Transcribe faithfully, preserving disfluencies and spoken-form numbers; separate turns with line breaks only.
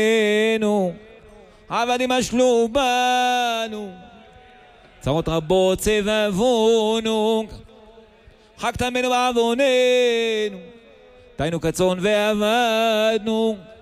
עבדים אשלו בנו, צרות רבות סבבונו, חקת ממנו בעווננו, תיינו כצאן ועבדנו.